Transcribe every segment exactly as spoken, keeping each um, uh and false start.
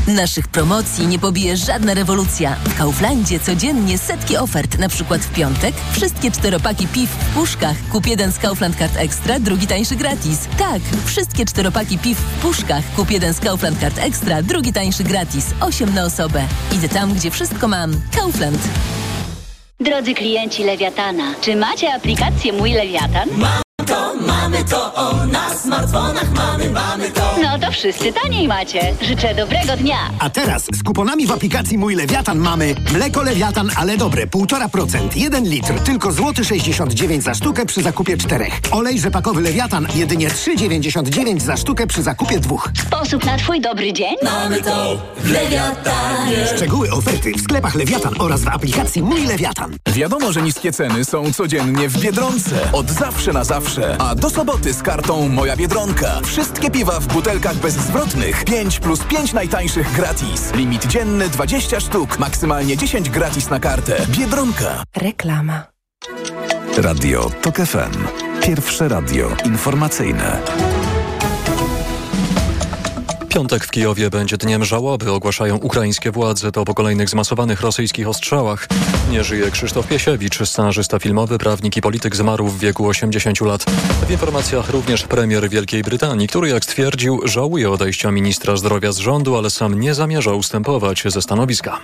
Naszych promocji nie pobije żadna rewolucja. W Kauflandzie codziennie setki ofert. Na przykład w piątek wszystkie czteropaki piw w puszkach. Kup jeden z Kaufland Card Extra, drugi tańszy gratis. Tak, wszystkie czteropaki piw w puszkach. Kup jeden z Kaufland Card Extra, drugi tańszy gratis. osiem na osobę. Idę tam, gdzie wszystko mam. Kaufland. Drodzy klienci Lewiatana, czy macie aplikację Mój Lewiatan? Mamy to, mamy to, o, na smartfonach mamy, mamy to. No to wszyscy taniej macie. Życzę dobrego dnia. A teraz z kuponami w aplikacji Mój Lewiatan mamy mleko Lewiatan, ale dobre, półtora procent, jeden litr, tylko złoty sześćdziesiąt dziewięć za sztukę przy zakupie czterech. Olej rzepakowy Lewiatan, jedynie trzy dziewięćdziesiąt dziewięć za sztukę przy zakupie dwóch. Sposób na twój dobry dzień? Mamy to w Lewiatanie. Szczegóły oferty w sklepach Lewiatan oraz w aplikacji Mój Lewiatan. Wiadomo, że niskie ceny są codziennie w Biedronce. Od zawsze na zawsze. A do soboty z kartą Moja Biedronka. Wszystkie piwa w butelkach bezzwrotnych. pięć plus pięć najtańszych gratis. Limit dzienny dwadzieścia sztuk. Maksymalnie dziesięć gratis na kartę. Biedronka. Reklama. Radio TOK F M. Pierwsze radio informacyjne. Piątek w Kijowie będzie dniem żałoby, ogłaszają ukraińskie władze. To po kolejnych zmasowanych rosyjskich ostrzałach. Nie żyje Krzysztof Piesiewicz, scenarzysta filmowy, prawnik i polityk, zmarł w wieku osiemdziesięciu lat. W informacjach również premier Wielkiej Brytanii, który, jak stwierdził, żałuje odejścia ministra zdrowia z rządu, ale sam nie zamierza ustępować ze stanowiska.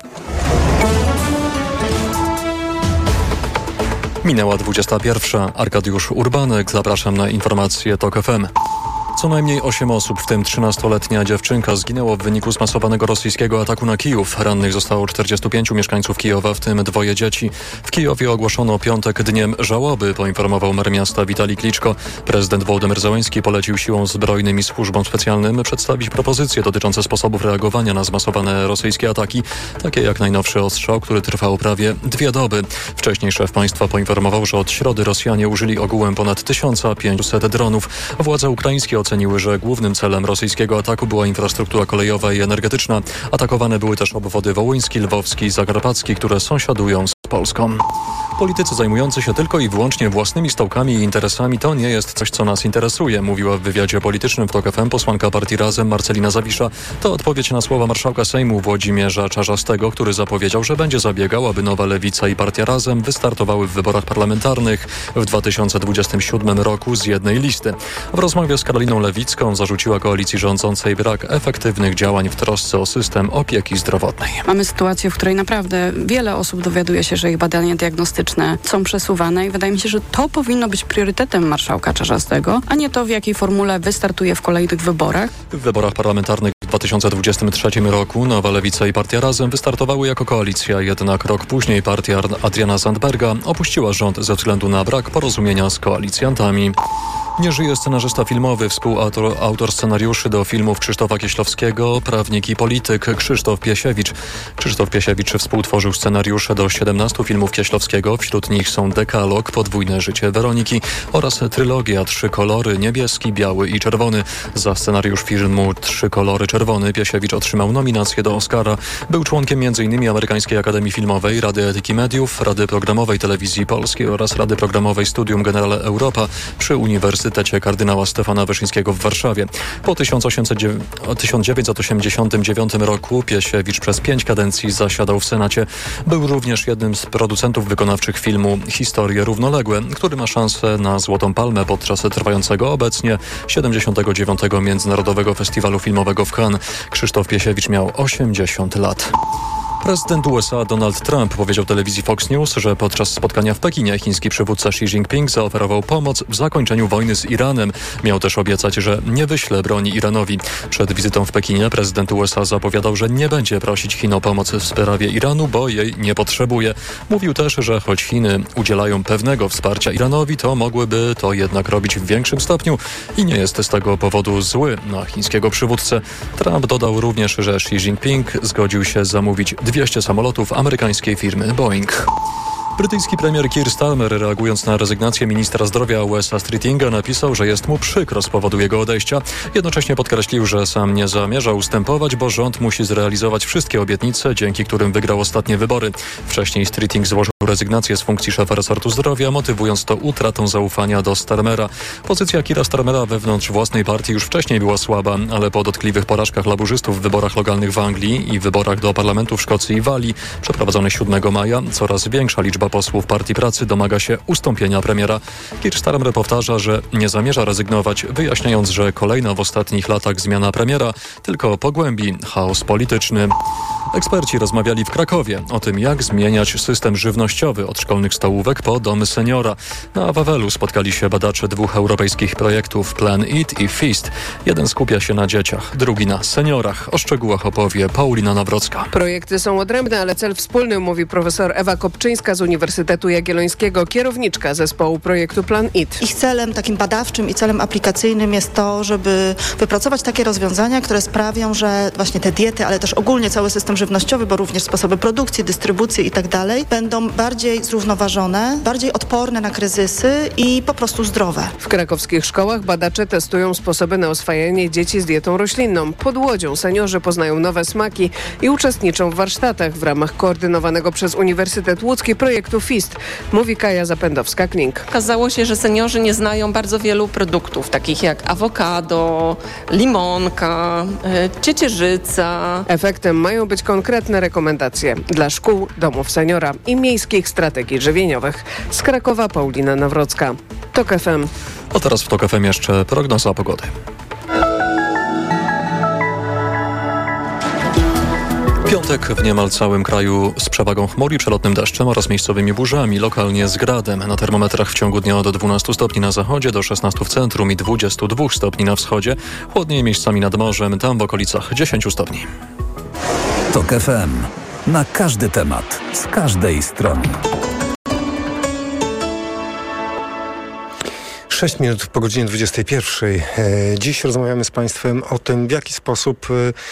Minęła dwudziesta pierwsza. Arkadiusz Urbanek, zapraszam na informacje TOK F M. Co najmniej osiem osób, w tym trzynastoletnia dziewczynka, zginęło w wyniku zmasowanego rosyjskiego ataku na Kijów. Rannych zostało czterdziestu pięciu mieszkańców Kijowa, w tym dwoje dzieci. W Kijowie ogłoszono piątek dniem żałoby, poinformował mer miasta Witalij Kliczko. Prezydent Wołodymyr Zełenski polecił siłom zbrojnym i służbom specjalnym przedstawić propozycje dotyczące sposobów reagowania na zmasowane rosyjskie ataki, takie jak najnowszy ostrzał, który trwał prawie dwie doby. Wcześniej szef państwa poinformował, że od środy Rosjanie użyli ogółem ponad tysiąc pięćset dronów. Władze ukraińskie oceniły, że głównym celem rosyjskiego ataku była infrastruktura kolejowa i energetyczna. Atakowane były też obwody wołyński, lwowski i zakarpacki, które sąsiadują z Polską. Politycy zajmujący się tylko i wyłącznie własnymi stołkami i interesami to nie jest coś, co nas interesuje, mówiła w wywiadzie politycznym w TOK F M posłanka partii Razem Marcelina Zawisza. To odpowiedź na słowa marszałka Sejmu Włodzimierza Czarzastego, który zapowiedział, że będzie zabiegał, aby Nowa Lewica i partia Razem wystartowały w wyborach parlamentarnych w dwa tysiące dwudziestym siódmym roku z jednej listy. W rozmowie z Karoliną Lewicką zarzuciła koalicji rządzącej brak efektywnych działań w trosce o system opieki zdrowotnej. Mamy sytuację, w której naprawdę wiele osób dowiaduje się, że ich badania diagnostyczne są przesuwane i wydaje mi się, że to powinno być priorytetem marszałka Czarzastego, a nie to, w jakiej formule wystartuje w kolejnych wyborach. W wyborach parlamentarnych w dwa tysiące dwudziestym trzecim roku Nowa Lewica i partia Razem wystartowały jako koalicja, jednak rok później partia Adriana Zandberga opuściła rząd ze względu na brak porozumienia z koalicjantami. Nie żyje scenarzysta filmowy, współautor autor scenariuszy do filmów Krzysztofa Kieślowskiego, prawnik i polityk Krzysztof Piesiewicz. Krzysztof Piesiewicz współtworzył scenariusze do siedemnastu filmów Kieślowskiego. Wśród nich są Dekalog, Podwójne życie Weroniki oraz trylogia Trzy kolory, niebieski, biały i czerwony. Za scenariusz filmu Trzy kolory czerwony Piesiewicz otrzymał nominację do Oscara. Był członkiem między innymi Amerykańskiej Akademii Filmowej, Rady Etyki Mediów, Rady Programowej Telewizji Polskiej oraz Rady Programowej Studium Generale Europa przy Uniwersytecie kardynała Stefana Wyszyńskiego w Warszawie. Po tysiąc dziewięćset osiemdziesiątym dziewiątym roku Piesiewicz przez pięć kadencji zasiadał w Senacie. Był również jednym z producentów wykonawczych filmu Historie równoległe, który ma szansę na Złotą Palmę podczas trwającego obecnie siedemdziesiątego dziewiątego Międzynarodowego Festiwalu Filmowego w Cannes. Krzysztof Piesiewicz miał osiemdziesiąt lat. Prezydent U S A Donald Trump powiedział telewizji Fox News, że podczas spotkania w Pekinie chiński przywódca Xi Jinping zaoferował pomoc w zakończeniu wojny z Iranem. Miał też obiecać, że nie wyśle broni Iranowi. Przed wizytą w Pekinie prezydent U S A zapowiadał, że nie będzie prosić Chin o pomoc w sprawie Iranu, bo jej nie potrzebuje. Mówił też, że choć Chiny udzielają pewnego wsparcia Iranowi, to mogłyby to jednak robić w większym stopniu i nie jest z tego powodu zły na chińskiego przywódcę. Trump dodał również, że Xi Jinping zgodził się zamówić dwieście samolotów amerykańskiej firmy Boeing. Brytyjski premier Keir Starmer, reagując na rezygnację ministra zdrowia U S A Streetinga, napisał, że jest mu przykro z powodu jego odejścia. Jednocześnie podkreślił, że sam nie zamierza ustępować, bo rząd musi zrealizować wszystkie obietnice, dzięki którym wygrał ostatnie wybory. Wcześniej Streeting złożył Giertychu rezygnację z funkcji szefa resortu zdrowia, motywując to utratą zaufania do Starmera. Pozycja Keira Starmera wewnątrz własnej partii już wcześniej była słaba, ale po dotkliwych porażkach laburzystów w wyborach lokalnych w Anglii i wyborach do parlamentu w Szkocji i Walii, przeprowadzonych siódmego maja, coraz większa liczba posłów Partii Pracy domaga się ustąpienia premiera. Keir Starmer powtarza, że nie zamierza rezygnować, wyjaśniając, że kolejna w ostatnich latach zmiana premiera tylko pogłębi chaos polityczny. Eksperci rozmawiali w Krakowie o tym, jak zmieniać system żywnościowy od szkolnych stołówek po domy seniora. Na Wawelu spotkali się badacze dwóch europejskich projektów Plan Eat i Feast. Jeden skupia się na dzieciach, drugi na seniorach. O szczegółach opowie Paulina Nawrocka. Projekty są odrębne, ale cel wspólny, mówi profesor Ewa Kopczyńska z Uniwersytetu Jagiellońskiego, kierowniczka zespołu projektu Plan Eat. Ich celem takim badawczym i celem aplikacyjnym jest to, żeby wypracować takie rozwiązania, które sprawią, że właśnie te diety, ale też ogólnie cały system żywnościowy, bo również sposoby produkcji, dystrybucji i tak dalej, będą bardziej zrównoważone, bardziej odporne na kryzysy i po prostu zdrowe. W krakowskich szkołach badacze testują sposoby na oswajanie dzieci z dietą roślinną. Pod Łodzią seniorzy poznają nowe smaki i uczestniczą w warsztatach w ramach koordynowanego przez Uniwersytet Łódzki projektu Feast, mówi Kaja Zapędowska-Klink. Okazało się, że seniorzy nie znają bardzo wielu produktów, takich jak awokado, limonka, ciecierzyca. Efektem mają być konkretne rekomendacje dla szkół, domów seniora i miejskich strategii żywieniowych. Z Krakowa Paulina Nawrocka. TOK F M. A teraz w TOK F M jeszcze prognoza pogody. Piątek w niemal całym kraju z przewagą chmur i przelotnym deszczem oraz miejscowymi burzami, lokalnie z gradem. Na termometrach w ciągu dnia do dwunastu stopni na zachodzie, do szesnastu w centrum i dwudziestu dwóch stopni na wschodzie. Chłodniej miejscami nad morzem, tam w okolicach dziesięciu stopni. TOK F M. Na każdy temat, z każdej strony. Sześć minut po godzinie dwudziestej pierwszej. Dziś rozmawiamy z Państwem o tym, w jaki sposób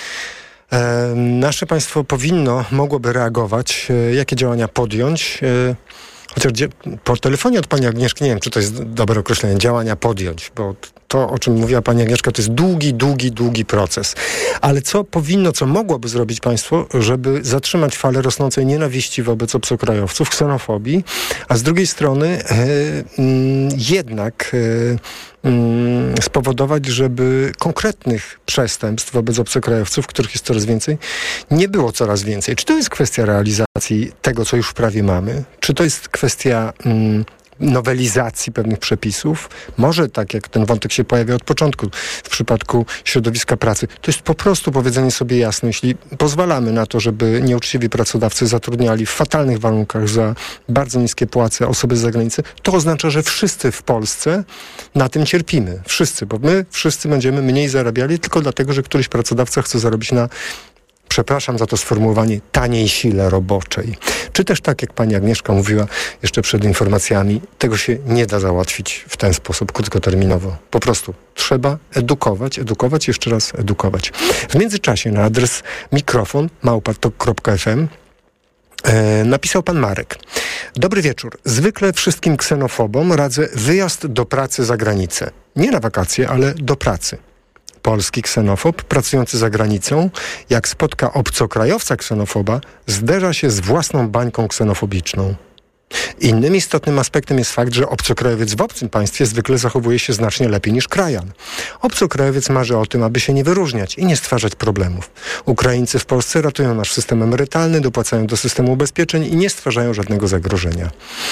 nasze państwo powinno, mogłoby reagować, jakie działania podjąć. Chociaż po telefonie od pani Agnieszki, nie wiem, czy to jest dobre określenie, działania podjąć, bo to, o czym mówiła pani Agnieszka, to jest długi, długi, długi proces. Ale co powinno, co mogłoby zrobić państwo, żeby zatrzymać falę rosnącej nienawiści wobec obcokrajowców, ksenofobii, a z drugiej strony e, m, jednak e, m, spowodować, żeby konkretnych przestępstw wobec obcokrajowców, których jest coraz więcej, nie było coraz więcej. Czy to jest kwestia realizacji tego, co już w prawie mamy? Czy to jest kwestia m, nowelizacji pewnych przepisów? Może tak jak ten wątek się pojawia od początku w przypadku środowiska pracy, to jest po prostu powiedzenie sobie jasno, jeśli pozwalamy na to, żeby nieuczciwi pracodawcy zatrudniali w fatalnych warunkach za bardzo niskie płace osoby z zagranicy, to oznacza, że wszyscy w Polsce na tym cierpimy. Wszyscy, bo my wszyscy będziemy mniej zarabiali tylko dlatego, że któryś pracodawca chce zarobić na, przepraszam za to sformułowanie, taniej sile roboczej. Czy też tak jak pani Agnieszka mówiła jeszcze przed informacjami, tego się nie da załatwić w ten sposób krótkoterminowo. Po prostu trzeba edukować, edukować, jeszcze raz edukować. W międzyczasie na adres mikrofon małpa tok kropka f m e, napisał pan Marek. Dobry wieczór. Zwykle wszystkim ksenofobom radzę wyjazd do pracy za granicę. Nie na wakacje, ale do pracy. Polski ksenofob pracujący za granicą, jak spotka obcokrajowca ksenofoba, zderza się z własną bańką ksenofobiczną. Innym istotnym aspektem jest fakt, że obcokrajowiec w obcym państwie zwykle zachowuje się znacznie lepiej niż krajan. Obcokrajowiec marzy o tym, aby się nie wyróżniać i nie stwarzać problemów. Ukraińcy w Polsce ratują nasz system emerytalny, dopłacają do systemu ubezpieczeń i nie stwarzają żadnego zagrożenia.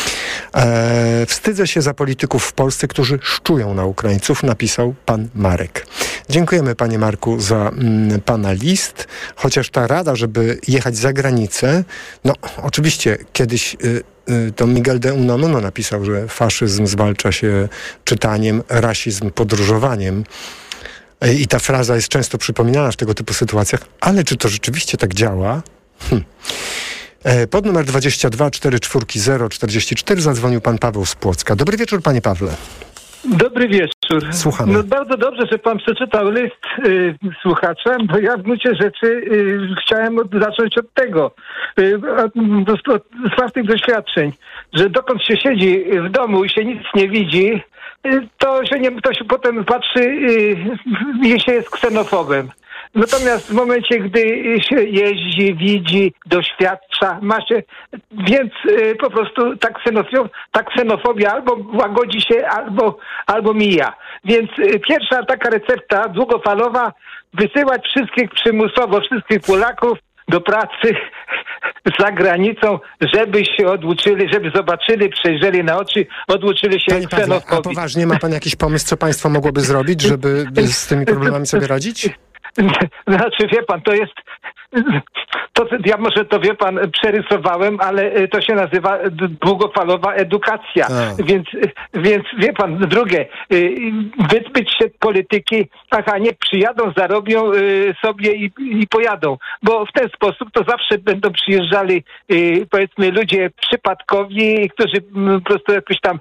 Eee, wstydzę się za polityków w Polsce, którzy szczują na Ukraińców, napisał pan Marek. Dziękujemy panie Marku za mm, pana list, chociaż ta rada, żeby jechać za granicę, no oczywiście kiedyś y, y, to Miguel de Unamuno napisał, że faszyzm zwalcza się czytaniem, rasizm podróżowaniem. I ta fraza jest często przypominana w tego typu sytuacjach, ale czy to rzeczywiście tak działa? Hm. Pod numer dwadzieścia dwa cztery cztery zero czterdzieści cztery zadzwonił pan Paweł z Płocka. Dobry wieczór, panie Pawle. Dobry wieczór. Słuchamy. No bardzo dobrze, że pan przeczytał list y, słuchaczem, bo ja w gruncie rzeczy y, chciałem od, zacząć od tego, y, od, od, z własnych doświadczeń, że dokąd się siedzi w domu i się nic nie widzi, y, to się nie, to się potem patrzy, y, się jest ksenofobem. Natomiast w momencie, gdy się jeździ, widzi, doświadcza, ma się, więc y, po prostu ta ksenofobia, ta ksenofobia albo łagodzi się, albo, albo mija. Więc y, pierwsza taka recepta długofalowa, wysyłać wszystkich przymusowo, wszystkich Polaków do pracy za granicą, żeby się oduczyli, żeby zobaczyli, przejrzeli na oczy, oduczyli się Panie Pawle, a poważnie ma pan jakiś pomysł, co państwo mogłoby zrobić, żeby z tymi problemami sobie radzić? Znaczy, wie pan, to jest... To, ja może to, wie pan, przerysowałem, ale to się nazywa długofalowa edukacja. A. Więc, więc wie pan, drugie, wyzbyć się polityki, aha, niech przyjadą, zarobią sobie i, i pojadą. Bo w ten sposób to zawsze będą przyjeżdżali, powiedzmy, ludzie przypadkowi, którzy po prostu jakoś tam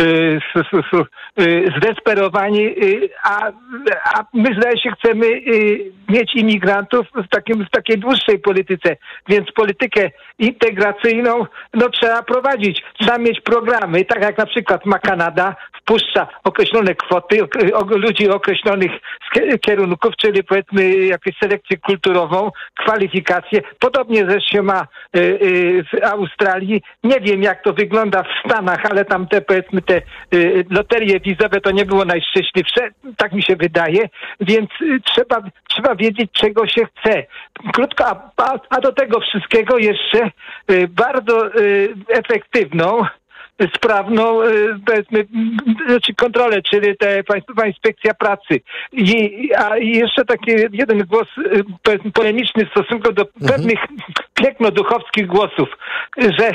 zdesperowani, a, a my, zdaje się, chcemy mieć imigrantów w takim, w takiej dłuższej polityce, więc politykę integracyjną no trzeba prowadzić, trzeba mieć programy, tak jak na przykład ma Kanada, wpuszcza określone kwoty o, o, ludzi określonych kierunków, czyli powiedzmy jakąś selekcję kulturową, kwalifikacje. Podobnie zresztą ma y, y, w Australii. Nie wiem, jak to wygląda w Stanach, ale tam te, powiedzmy, te y, loterie wizowe to nie było najszczęśliwsze, tak mi się wydaje, więc y, trzeba, trzeba wiedzieć, czego się chce. Krótko, a, a, a do tego wszystkiego jeszcze y, bardzo y, efektywną, sprawną, powiedzmy, znaczy kontrolę, czyli te Państwowa Inspekcja Pracy. I, a jeszcze taki jeden głos polemiczny w stosunku do mhm. pewnych piękno-duchowskich głosów, że,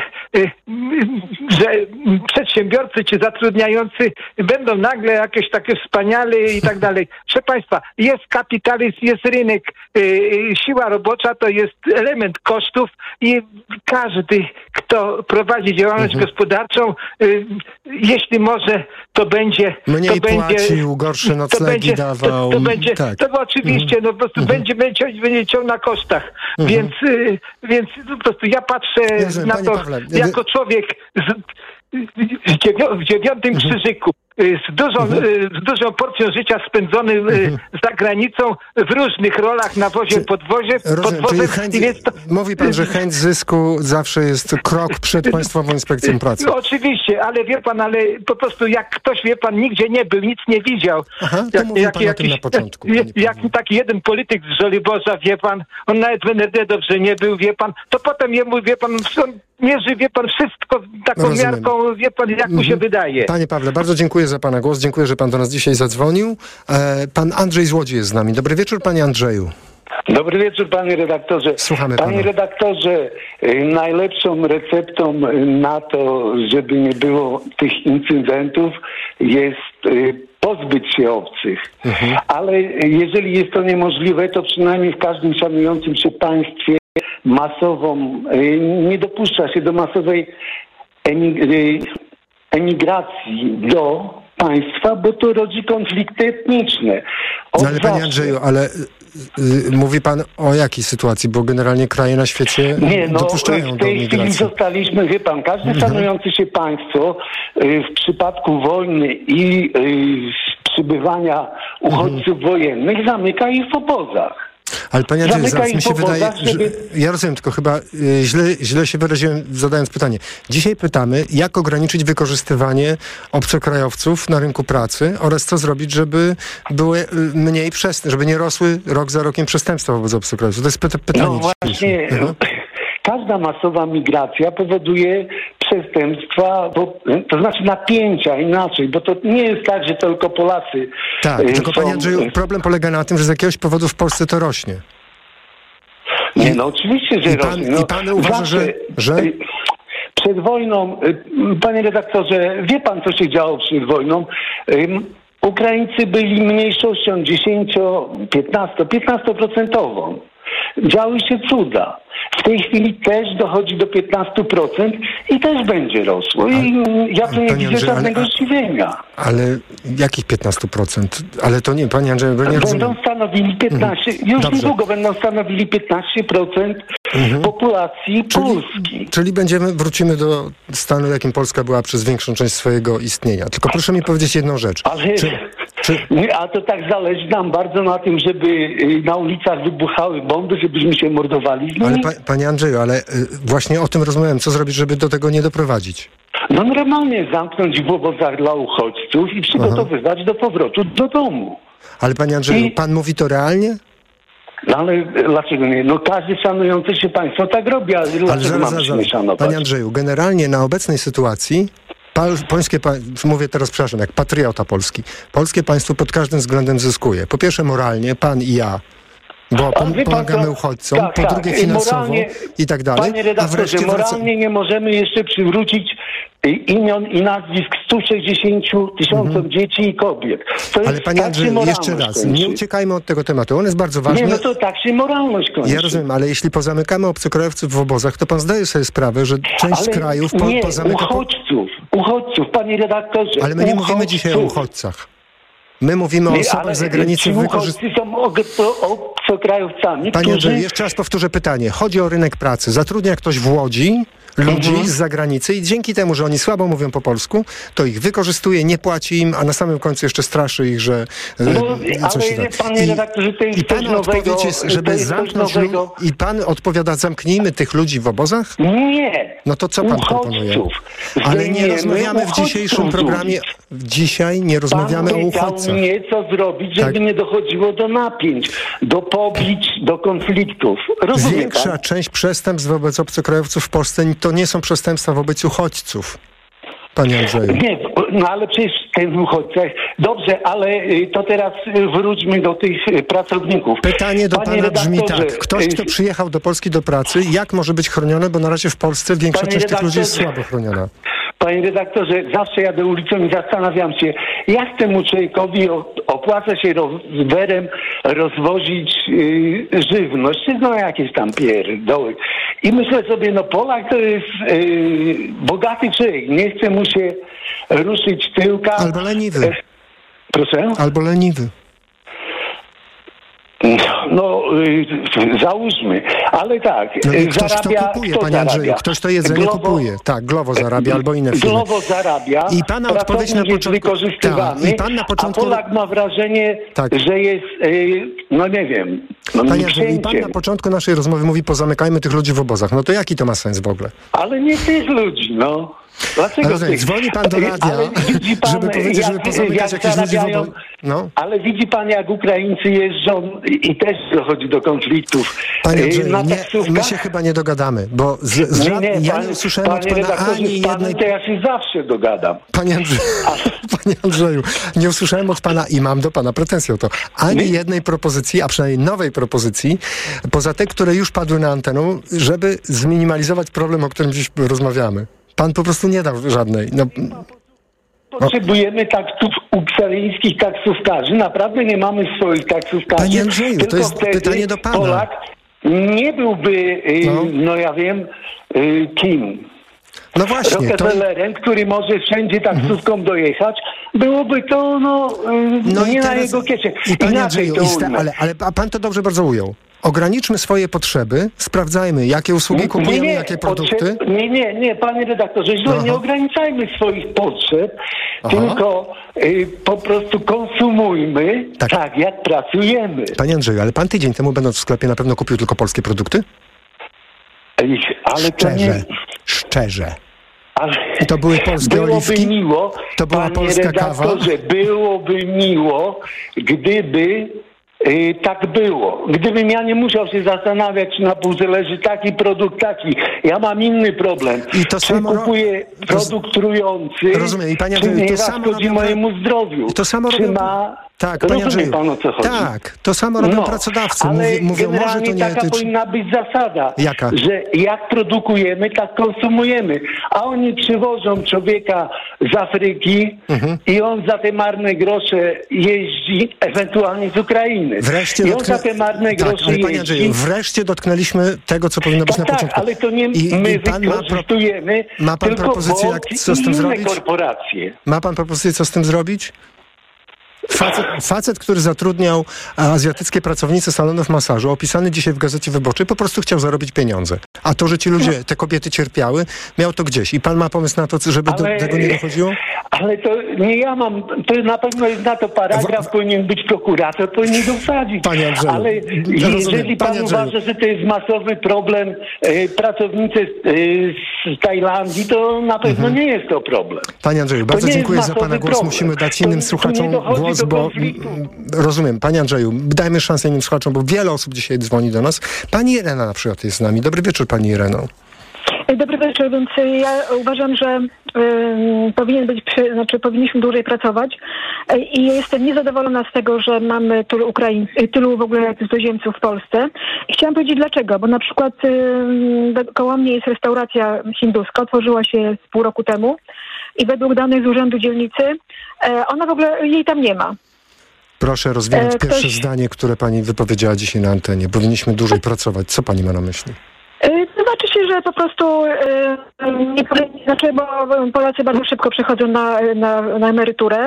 że przedsiębiorcy czy zatrudniający będą nagle jakieś takie wspaniale i tak dalej. Proszę Państwa, jest kapitalizm, jest rynek, siła robocza to jest element kosztów i każdy, kto prowadzi działalność mhm. gospodarczą, jeśli może, to będzie... Mniej to płacił, będzie, gorsze noclegi to będzie, dawał. To, to będzie, tak. to oczywiście, no po prostu mhm. będzie, będzie, będzie ciął na kosztach. Mhm. Więc, więc po prostu ja patrzę Rozumiem, na Panie to Pawle, jako człowiek z, w, dziewią, w dziewiątym mhm. krzyżyku. Z dużą, mhm. z dużą porcją życia spędzony mhm. za granicą w różnych rolach na wozie, Czy, podwozie, rozumiem, podwozem. Chęć, Więc to, mówi pan, że chęć zysku zawsze jest krok przed Państwową Inspekcją Pracy. Oczywiście, ale wie pan, ale po prostu jak ktoś, wie pan, nigdzie nie był, nic nie widział. Aha, to jak, mówił jak, pan jakiś, o tym na początku. Jak, jak taki jeden polityk z Żoliborza, wie pan, on nawet w N R D dobrze nie był, wie pan, to potem jemu, wie pan, on mierzy, wie pan, wszystko taką Rozumiem. miarką, wie pan, jak mu się wydaje. Panie Pawle, bardzo dziękuję za pana głos, dziękuję, że pan do nas dzisiaj zadzwonił. E, pan Andrzej z Łodzi jest z nami. Dobry wieczór, panie Andrzeju. Dobry wieczór, panie redaktorze. Słuchamy Panie pana. redaktorze, najlepszą receptą na to, żeby nie było tych incydentów, jest pozbyć się obcych. Mhm. Ale jeżeli jest to niemożliwe, to przynajmniej w każdym szanującym się państwie masową, nie dopuszcza się do masowej emigracji do państwa, bo to rodzi konflikty etniczne. No ale panie Andrzeju, ale y, y, mówi pan o jakiej sytuacji? Bo generalnie kraje na świecie nie, no, dopuszczają w tej do chwili migracji. zostaliśmy, wie pan, każde mhm. szanujące się państwo y, w przypadku wojny i y, przybywania uchodźców mhm. wojennych zamyka ich w obozach. Ale panie Andrzeju, zaraz mi się wydaje, żeby... że ja rozumiem, tylko chyba y, źle, źle się wyraziłem, zadając pytanie. Dzisiaj pytamy, jak ograniczyć wykorzystywanie obcokrajowców na rynku pracy oraz co zrobić, żeby były y, mniej przestępstw, żeby nie rosły rok za rokiem przestępstwa wobec obcokrajowców. To jest py- pytanie. No właśnie, mhm. Każda masowa migracja powoduje przestępstwa, bo, to znaczy napięcia inaczej, bo to nie jest tak, że tylko Polacy Tak, y, tylko są... panie Andrzeju, problem polega na tym, że z jakiegoś powodu w Polsce to rośnie. Nie, no oczywiście, że I pan, rośnie. No, i pan uważa, zawsze, że... że... Przed wojną, panie redaktorze, wie pan, co się działo przed wojną? Ukraińcy byli mniejszością dziesięć, piętnaście, piętnastoprocentową. Działy się cuda. W tej chwili też dochodzi do piętnaście procent i też będzie rosło. I ja tu nie widzę Andrzej, żadnego ale, zdziwienia. Ale jakich piętnaście procent? Ale to nie, panie Andrzeju, bo nie Będą rozumiem. stanowili piętnaście, mhm. już Dobrze. niedługo będą stanowili piętnaście procent mhm. populacji czyli, Polski. Czyli będziemy, wrócimy do stanu, jakim Polska była przez większą część swojego istnienia. Tylko proszę mi powiedzieć jedną rzecz. Ale... Czy, Czy... A to tak zależy nam bardzo na tym, żeby y, na ulicach wybuchały bomby, żebyśmy się mordowali z nimi. Ale pa, panie Andrzeju, ale y, właśnie o tym rozmawiałem. Co zrobić, żeby do tego nie doprowadzić? No normalnie zamknąć w obozach dla uchodźców i przygotowywać Aha. do powrotu do domu. Ale panie Andrzeju, I... pan mówi to realnie? No ale dlaczego nie? No każdy szanujący się państwo tak robi, ale dlaczego ale zaraz, mamy zaraz, się szanować? Panie Andrzeju, generalnie na obecnej sytuacji Pal, polskie, mówię teraz, przepraszam, jak patriota polski, polskie państwo pod każdym względem zyskuje. Po pierwsze moralnie, pan i ja, bo pom- pomagamy uchodźcom, tak, po tak, drugie finansowo i tak dalej. Panie redaktorze, a wreszcie moralnie wraca... nie możemy jeszcze przywrócić imion i nazwisk stu sześćdziesięciu tysiącom mhm. dzieci i kobiet. To Ale panie Andrzeju, jeszcze raz, kończy. nie uciekajmy od tego tematu, on jest bardzo ważny. Nie, no to tak się moralność kończy. Ja rozumiem, ale jeśli pozamykamy obcokrajowców w obozach, to pan zdaje sobie sprawę, że część ale krajów po, nie, pozamyka... uchodźców, uchodźców, panie redaktorze. Ale my nie uchodźców. mówimy dzisiaj o uchodźcach. My mówimy o osobach z zagranicy. Uchodźcy są obcokrajowcami, Panie którzy... Andrzeju, jeszcze raz powtórzę pytanie. Chodzi o rynek pracy. Zatrudnia ktoś w Łodzi ludzi mhm. z zagranicy i dzięki temu, że oni słabo mówią po polsku, to ich wykorzystuje, nie płaci im, a na samym końcu jeszcze straszy ich, że no, e, coś ale tak. panie redaktorze, to jest I pana nowego, odpowiedź jest, żeby jest zamknąć ludzi, i pan odpowiada, zamknijmy tych ludzi w obozach? Nie. No to co pan uchodźców. proponuje? Ale nie rozmawiamy w dzisiejszym programie, dzisiaj nie rozmawiamy pan o uchodźcach. Nie, co zrobić, żeby tak. nie dochodziło do napięć, do pobić, do konfliktów. Rozumie Większa pan? część przestępstw wobec obcokrajowców w Polsce to nie są przestępstwa wobec uchodźców. Panie Andrzeju. Nie, no ale przecież ten uchodźcach... Dobrze, ale to teraz wróćmy do tych pracowników. Pytanie do Panie pana brzmi redaktorze, tak. Ktoś, kto przyjechał do Polski do pracy, jak może być chroniony? Bo na razie w Polsce większa część tych ludzi jest słabo chroniona. Panie redaktorze, zawsze jadę ulicą i zastanawiam się, jak temu człowiekowi opłaca się rowerem rozwozić yy, żywność, czy no jakieś tam pierdoły. I myślę sobie, no Polak to jest yy, bogaty człowiek, nie chce mu się ruszyć tyłka. Albo leniwy. E, proszę? Albo leniwy. No, y, załóżmy, ale tak, no ktoś zarabia, to kupuje, kto panie zarabia? Andrzeju, ktoś to jedzenie Glovo, kupuje. Tak, Glovo zarabia albo inne firmy. Glovo zarabia, I pana odpowiedź na jest początku, wykorzystywany, tak, i pan na początku... a Polak ma wrażenie, tak. że jest, y, no nie wiem, no panie Andrzeju, i pan na początku naszej rozmowy mówi, pozamykajmy tych ludzi w obozach. No to jaki to ma sens w ogóle? Ale nie tych ludzi, no. Dlaczego ale tych? Dzwoni pan do radia, pan, żeby powiedzieć, jak, żeby pozamykać jakieś ludzi w obozach. No. Ale widzi pan, jak Ukraińcy jeżdżą i też dochodzi do konfliktów. Panie Andrzeju, nie, my się chyba nie dogadamy, bo z, z nie, nie, ja pan, nie usłyszałem od pana ani jednej... To ja się zawsze dogadam. Panie Andrzeju, panie Andrzeju, nie usłyszałem od pana i mam do pana pretensję o to, ani nie? jednej propozycji, a przynajmniej nowej propozycji, poza te, które już padły na antenę, żeby zminimalizować problem, o którym dziś rozmawiamy. Pan po prostu nie dał żadnej. No. Potrzebujemy taksów ukraińskich taksówkarzy. Naprawdę nie mamy swoich taksówkarzy. Panie Andrzeju, tylko to jest pytanie do pana. Polak nie byłby, y, no. no ja wiem, y, kim? No właśnie. Rockefellerem, to... który może wszędzie taksówką mhm. dojechać, byłoby to no, y, no nie na jego kieszeń. I panie Andrzeju, ale, ale a pan to dobrze bardzo ujął. Ograniczmy swoje potrzeby, sprawdzajmy, jakie usługi kupujemy, nie, nie, jakie produkty. Potrzeb... Nie, nie, nie, panie redaktorze, źle, nie ograniczajmy swoich potrzeb, Aha. tylko y, po prostu konsumujmy tak. tak, jak pracujemy. Panie Andrzeju, ale pan tydzień temu, będąc w sklepie, na pewno kupił tylko polskie produkty? Ej, ale szczerze, to nie... szczerze. Ale I to były polskie byłoby oliwki? Miło, to była polska kawa? Byłoby miło, gdyby Yy, tak było. Gdybym ja nie musiał się zastanawiać, czy na półce leży taki produkt, taki. Ja mam inny problem. I to czy samo kupuję ro... produkt trujący, rozumiem. I panie czy Andrzeju, nie to samo szkodzi robią... mojemu zdrowiu. I to samo czy robią... ma... Tak, Rozumie panie Andrzeju. pan, o co chodzi? Tak, to samo robią no, pracodawcy. Ale Mówi, mówią, może to nie taka etyczne. powinna być zasada, Jaka? że jak produkujemy, tak konsumujemy. A oni przywożą człowieka z Afryki mhm. i on za te marne grosze jeździ, ewentualnie z Ukrainy. Wreszcie I on dotknę... za te marne tak, grosze ale panie jeździ. Andrzeju, wreszcie dotknęliśmy tego, co powinno być tak, na początku. Tak, ale to nie I, my i pan wykorzystujemy, ma, pro... ma pan tylko propozycję, jak, co z tym zrobić? korporacje. Ma pan propozycję, co z tym zrobić? Facet, facet, który zatrudniał azjatyckie pracownice salonów masażu, opisany dzisiaj w Gazecie Wyborczej, po prostu chciał zarobić pieniądze. A to, że ci ludzie, te kobiety cierpiały, miał to gdzieś. I pan ma pomysł na to, żeby ale, do tego nie dochodziło? Ale to nie ja mam, to na pewno jest na to paragraf, w... powinien być prokurator, powinien go wsadzić. Panie Andrzeju, ale ja jeżeli pan uważa, że to jest masowy problem e, pracownicy e, z Tajlandii, to na pewno mhm. nie jest to problem. Panie Andrzeju, bardzo dziękuję za pana głos. Problem. Musimy dać innym to, słuchaczom to głos, bo konfliktu. Rozumiem. Panie Andrzeju, dajmy szansę innym słuchaczom, bo wiele osób dzisiaj dzwoni do nas. Pani Irena na przykład jest z nami. Dobry wieczór, pani Ireno. Dobry wieczór, więc ja uważam, że y, powinien być, przy, znaczy powinniśmy dłużej pracować y, i jestem niezadowolona z tego, że mamy tylu Ukraiń, tylu w ogóle cudzoziemców w Polsce. I chciałam powiedzieć dlaczego, bo na przykład y, koło mnie jest restauracja hinduska, otworzyła się z pół roku temu i według danych z Urzędu Dzielnicy y, ona w ogóle, jej tam nie ma. Proszę rozwinąć e, pierwsze ktoś... zdanie, które pani wypowiedziała dzisiaj na antenie. Powinniśmy dłużej pracować. Co pani ma na myśli? To znaczy się, że po prostu yy, nie powinni, znaczy, bo Polacy bardzo szybko przechodzą na, na, na emeryturę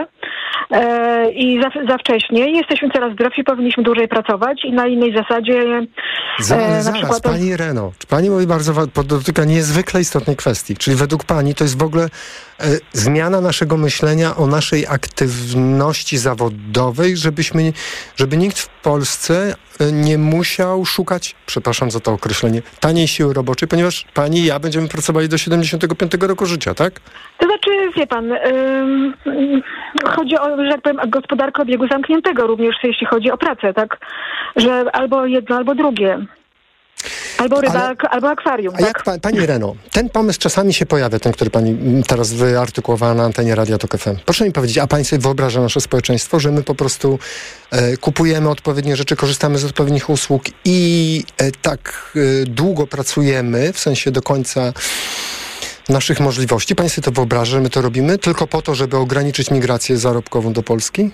yy, i za, za wcześnie. Jesteśmy coraz zdrowsi, powinniśmy dłużej pracować i na innej zasadzie. Yy, zaraz, na zaraz, przykład pani Ireno, pani mówi bardzo, dotyka niezwykle istotnej kwestii, czyli według pani to jest w ogóle yy, zmiana naszego myślenia o naszej aktywności zawodowej, żebyśmy, żeby nikt w Polsce nie musiał szukać, przepraszam za to określenie, taniej siły roboczej, ponieważ pani i ja będziemy pracowali do siedemdziesiątego piątego roku życia, tak? To znaczy, wie pan, yy, chodzi o, że jak powiem, gospodarkę obiegu zamkniętego również, jeśli chodzi o pracę, tak? Że albo jedno, albo drugie. Albo ryba, Ale, albo akwarium. A tak? jak pa, pani Reno, ten pomysł czasami się pojawia, ten, który pani teraz wyartykułowała na antenie Radia Tok F M. Proszę mi powiedzieć, a pani sobie wyobraża nasze społeczeństwo, że my po prostu e, kupujemy odpowiednie rzeczy, korzystamy z odpowiednich usług i e, tak e, długo pracujemy, w sensie do końca naszych możliwości. Pani sobie to wyobraża, że my to robimy tylko po to, żeby ograniczyć migrację zarobkową do Polski?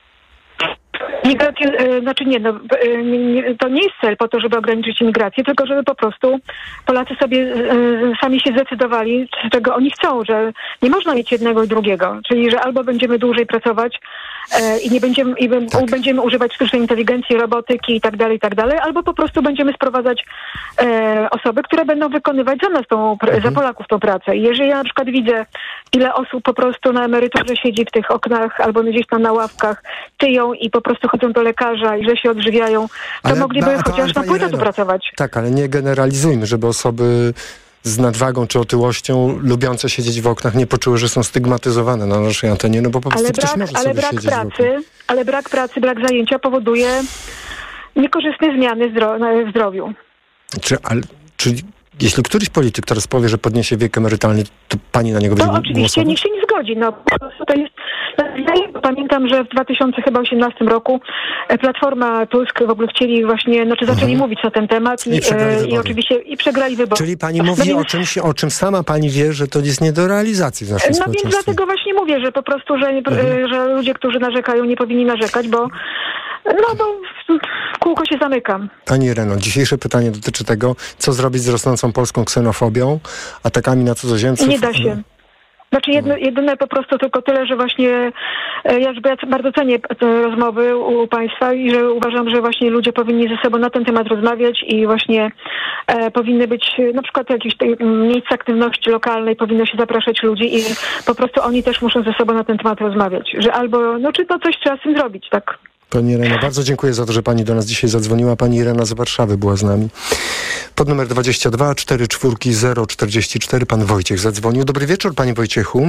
Migrację, yy, znaczy nie, no, yy, nie, to nie jest cel po to, żeby ograniczyć imigrację, tylko żeby po prostu Polacy sobie yy, sami się zdecydowali, czego oni chcą, że nie można mieć jednego i drugiego, czyli że albo będziemy dłużej pracować yy, i nie będziemy, i b- tak. będziemy używać sztucznej inteligencji, robotyki i tak dalej, i tak dalej, albo po prostu będziemy sprowadzać yy, osoby, które będą wykonywać za nas tą, mhm. za Polaków tą pracę. I jeżeli ja na przykład widzę, ile osób po prostu na emeryturze siedzi w tych oknach albo gdzieś tam na ławkach, tyją i po prostu chodzą do lekarza i że się odżywiają, to ale, mogliby ba, chociaż na pół etatu pracować. Tak, ale nie generalizujmy, żeby osoby z nadwagą czy otyłością lubiące siedzieć w oknach nie poczuły, że są stygmatyzowane na naszej antenie, no bo po prostu ale ktoś brak, może ale sobie brak siedzieć pracy, ale brak pracy, brak zajęcia powoduje niekorzystne zmiany w zdrowiu. Czy, ale, czyli jeśli któryś polityk teraz powie, że podniesie wiek emerytalny, to pani na niego będzie głosować? No oczywiście, nikt się nie zgodzi. No, po prostu to jest... Ja pamiętam, że w dwa tysiące osiemnastym roku Platforma, Tusk w ogóle chcieli właśnie, znaczy zaczęli mhm. mówić na ten temat i, I, e, i oczywiście i przegrali wybory. Czyli pani mówi no więc, o czymś, o czym sama pani wie, że to jest nie do realizacji w naszym No społeczeństwie. więc dlatego właśnie mówię, że po prostu, że, mhm. że ludzie, którzy narzekają, nie powinni narzekać, bo no bo w kółko się zamykam. Pani Ireno, dzisiejsze pytanie dotyczy tego, co zrobić z rosnącą polską ksenofobią, atakami na cudzoziemców. Nie da się. Znaczy jedno, jedyne po prostu tylko tyle, że właśnie ja bardzo cenię te rozmowy u państwa i że uważam, że właśnie ludzie powinni ze sobą na ten temat rozmawiać i właśnie e, powinny być na przykład jakieś miejsca aktywności lokalnej, powinno się zapraszać ludzi i po prostu oni też muszą ze sobą na ten temat rozmawiać, że albo, no czy to coś trzeba z tym zrobić, tak? Pani Irena, bardzo dziękuję za to, że pani do nas dzisiaj zadzwoniła. Pani Irena z Warszawy była z nami. Pod numer dwadzieścia dwa cztery cztery zero czterdzieści cztery pan Wojciech zadzwonił. Dobry wieczór, panie Wojciechu.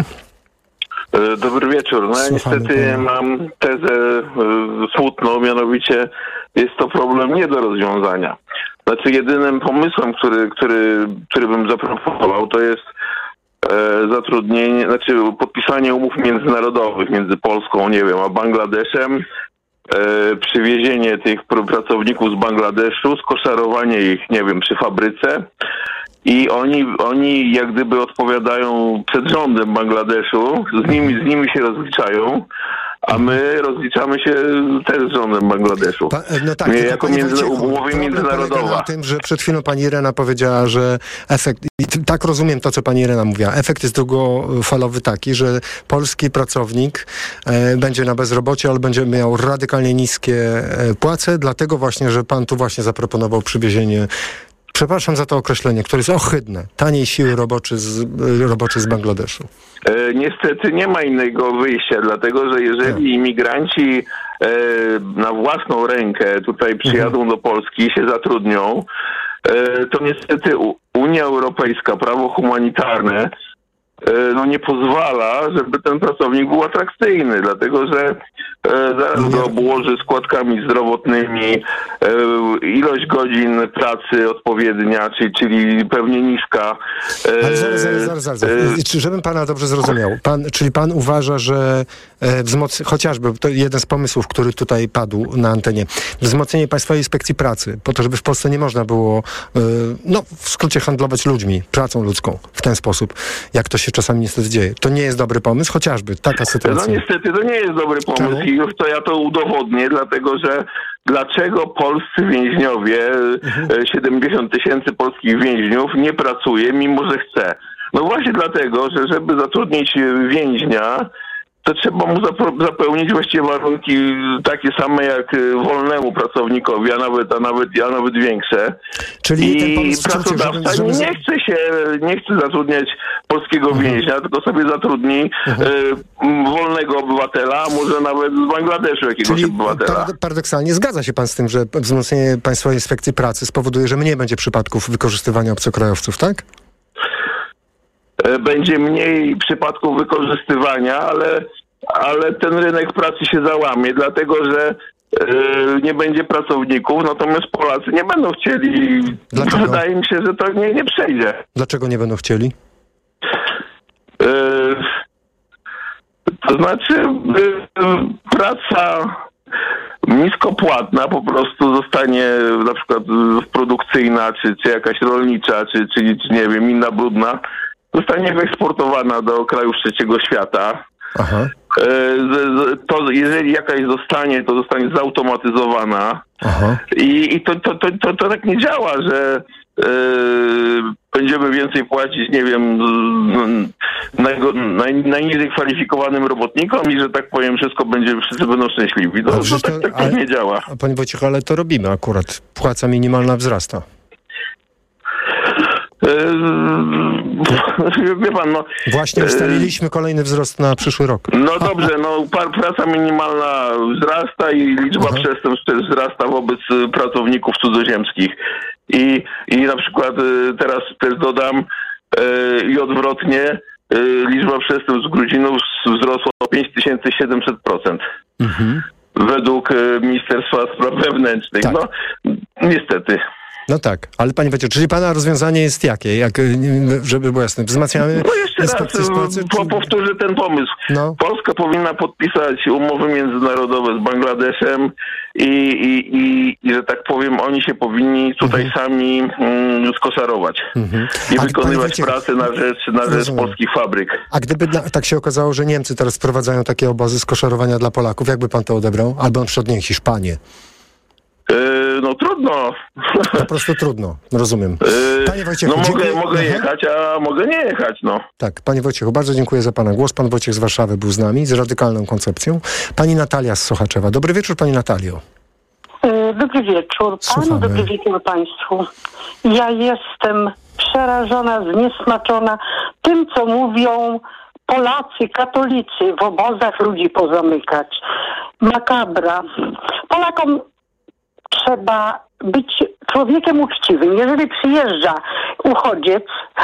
Dobry wieczór. No ja niestety pana. mam tezę y, smutną, mianowicie jest to problem nie do rozwiązania. Znaczy jedynym pomysłem, który, który, który bym zaproponował, to jest e, zatrudnienie, znaczy podpisanie umów międzynarodowych między Polską, nie wiem, a Bangladeszem, E, przywiezienie tych pracowników z Bangladeszu, skoszarowanie ich, nie wiem, przy fabryce i oni, oni jak gdyby odpowiadają przed rządem Bangladeszu, z nimi, z nimi się rozliczają, a my rozliczamy się też z rządem Bangladeszu. Pa, no tak, jako między, umowy międzynarodowa. Na tym, że przed chwilą pani Irena powiedziała, że efekt, i tak rozumiem to, co pani Irena mówiła, efekt jest długofalowy taki, że polski pracownik e, będzie na bezrobociu, ale będzie miał radykalnie niskie e, płace, dlatego właśnie, że pan tu właśnie zaproponował przywiezienie przepraszam za to określenie, które jest ohydne, taniej siły roboczej z, roboczej z Bangladeszu? E, niestety nie ma innego wyjścia, dlatego że jeżeli imigranci e, na własną rękę tutaj przyjadą mhm. do Polski i się zatrudnią, e, to niestety Unia Europejska, prawo humanitarne no nie pozwala, żeby ten pracownik był atrakcyjny, dlatego że e, zaraz go obłoży składkami zdrowotnymi, e, ilość godzin pracy odpowiednia, czyli, czyli pewnie niska. E, Ale zaraz, zaraz, zaraz, zaraz. E, Czy, żebym pana dobrze zrozumiał, pan, czyli pan uważa, że e, wzmoc... chociażby, to jeden z pomysłów, który tutaj padł na antenie, wzmocnienie Państwowej Inspekcji Pracy, po to, żeby w Polsce nie można było, e, no w skrócie, handlować ludźmi, pracą ludzką w ten sposób, jak to się czasami niestety dzieje. To nie jest dobry pomysł, chociażby taka sytuacja. No niestety to nie jest dobry pomysł. Czemu? I już to ja to udowodnię, dlatego że dlaczego polscy więźniowie, mhm. siedemdziesiąt tysięcy polskich więźniów nie pracuje, mimo że chce? No właśnie dlatego, że żeby zatrudnić więźnia, to trzeba mu zapełnić właściwie warunki takie same jak wolnemu pracownikowi, a nawet, a nawet, a nawet większe. Czyli I ten pomysł, pracodawca żeby, żeby... nie chce się, nie chce zatrudniać polskiego mhm. więźnia, tylko sobie zatrudni mhm. y, wolnego obywatela, a może nawet z Bangladeszu jakiegoś Czyli obywatela. Par- paradoksalnie zgadza się pan z tym, że wzmocnienie Państwowej Inspekcji Pracy spowoduje, że mniej będzie przypadków wykorzystywania obcokrajowców, tak? Będzie mniej przypadków wykorzystywania, ale, ale ten rynek pracy się załamie, dlatego że yy, nie będzie pracowników, natomiast Polacy nie będą chcieli. Dlaczego? Wydaje mi się, że to nie, nie przejdzie. Dlaczego nie będą chcieli? Yy, to znaczy yy, praca niskopłatna po prostu zostanie na przykład produkcyjna, czy, czy jakaś rolnicza, czy, czy, czy nie wiem, inna brudna, zostanie wyeksportowana do krajów trzeciego świata. Aha. To jeżeli jakaś zostanie, to zostanie zautomatyzowana. Aha. I, i to, to, to, to, to tak nie działa, że yy, będziemy więcej płacić, nie wiem, naj, naj, najniżej kwalifikowanym robotnikom i że tak powiem, wszystko będzie, wszyscy będą szczęśliwi. No, to, to tak, tak, tak nie działa. Panie Wojciechu, ale to robimy akurat. Płaca minimalna wzrasta. Wie pan, no, Właśnie ustaliliśmy kolejny wzrost na przyszły rok. No dobrze, no praca minimalna wzrasta i liczba Aha. przestępstw też wzrasta wobec pracowników cudzoziemskich. I, i na przykład teraz też dodam i odwrotnie, liczba przestępstw z Gruzinów wzrosła o pięć tysięcy siedemset procent. Mhm. Według Ministerstwa Spraw Wewnętrznych. Tak. No niestety. No tak, ale panie Wojciech, czyli pana rozwiązanie jest jakie? Jak, żeby było jasne, wzmacniamy... No jeszcze raz pracy, po, powtórzę ten pomysł. No. Polska powinna podpisać umowy międzynarodowe z Bangladeszem i, i, i, i że tak powiem, oni się powinni tutaj mhm. sami mm, skoszarować mhm. i A wykonywać Wojciech, pracę na rzecz, na rzecz polskich fabryk. A gdyby na, tak się okazało, że Niemcy teraz wprowadzają takie obozy skoszarowania dla Polaków, jak by pan to odebrał? Albo na przykład nie Hiszpanię. Yy, no trudno. Po prostu trudno, rozumiem. Panie Wojciechu, no mogę, mogę jechać, a mogę nie jechać, no. Tak, panie Wojciechu, bardzo dziękuję za pana głos. Pan Wojciech z Warszawy był z nami, z radykalną koncepcją. Pani Natalia z Sochaczewa. Dobry wieczór, pani Natalio. Dobry wieczór panu, dobry wieczór państwu. Ja jestem przerażona, zniesmaczona tym, co mówią Polacy, katolicy, w obozach ludzi pozamykać. Makabra. Polakom trzeba być człowiekiem uczciwym. Jeżeli przyjeżdża uchodziec,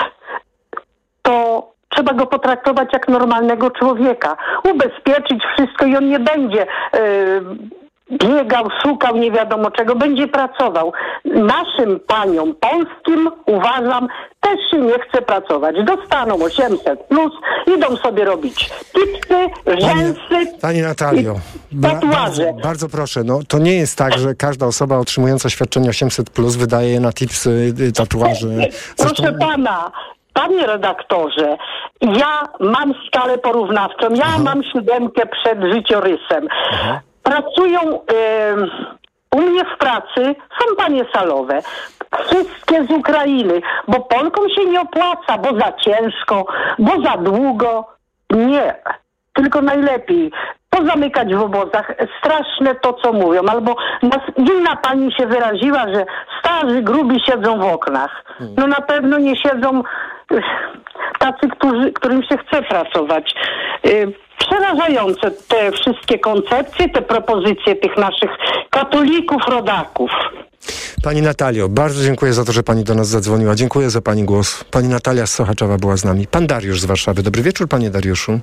to trzeba go potraktować jak normalnego człowieka. Ubezpieczyć wszystko i on nie będzie yy, biegał, szukał nie wiadomo czego. Będzie pracował. Naszym paniom polskim, uważam, też się nie chce pracować. Dostaną osiemset plus, idą sobie robić tipsy, rzęsy. Pani Natalio, ba- bardzo, bardzo proszę, no to nie jest tak, że każda osoba otrzymująca świadczenie osiemset plus wydaje je na tipsy, tatuaże. Zresztą... Proszę pana, panie redaktorze, ja mam skalę porównawczą, ja Aha. mam siódemkę przed życiorysem. Aha. Pracują y, u mnie w pracy, są panie salowe, wszystkie z Ukrainy, bo Polkom się nie opłaca, bo za ciężko, bo za długo. Nie, tylko najlepiej pozamykać w obozach. Straszne to, co mówią. Albo nas, inna pani się wyraziła, że stara starzy, grubi siedzą w oknach. No na pewno nie siedzą y, tacy, którzy, którym się chce pracować. Y, Przerażające te wszystkie koncepcje, te propozycje tych naszych katolików, rodaków. Pani Natalio, bardzo dziękuję za to, że pani do nas zadzwoniła. Dziękuję za pani głos. Pani Natalia z Sochaczewa była z nami. Pan Dariusz z Warszawy. Dobry wieczór, panie Dariuszu.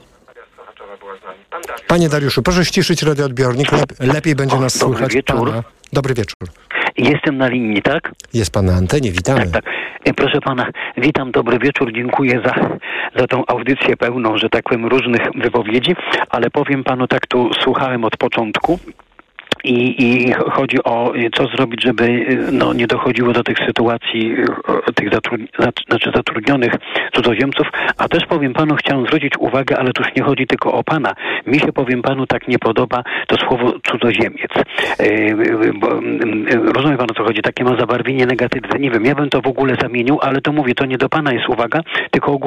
Panie Dariuszu, proszę ściszyć radioodbiornik. Lep, lepiej będzie nas Dobry słuchać. Wieczór. Pana. Dobry wieczór. Jestem na linii, tak? Jest pan na antenie, witamy. Tak, tak. E, Proszę pana, witam, dobry wieczór, dziękuję za, za tą audycję pełną, że tak powiem, różnych wypowiedzi, ale powiem panu tak, tu słuchałem od początku. I, I chodzi o co zrobić, żeby no, nie dochodziło do tych sytuacji tych zatrudni- znaczy zatrudnionych cudzoziemców, a też powiem panu, chciałem zwrócić uwagę, ale tu już nie chodzi tylko o pana. Mi się, powiem panu, tak nie podoba to słowo cudzoziemiec. Yy, bo, yy, rozumie pan, o co chodzi? Takie ma zabarwienie negatywne. Nie wiem, ja bym to w ogóle zamienił, ale to mówię, to nie do pana jest uwaga, tylko ogólnie